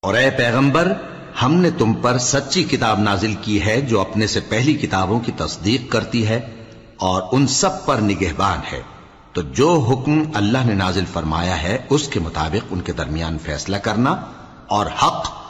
और ए पैगंबर, हमने तुम पर सच्ची किताब नाजिल की है जो अपने से पहली किताबों की तस्दीक करती है और उन सब पर निगहबान है। तो जो हुक्म अल्लाह ने नाजिल फरमाया है उसके मुताबिक उनके दरमियान फैसला करना और हक